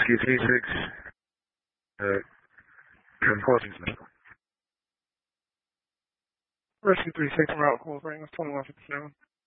Rescue 36, closing now. Rescue 36, route cooperating with 2157.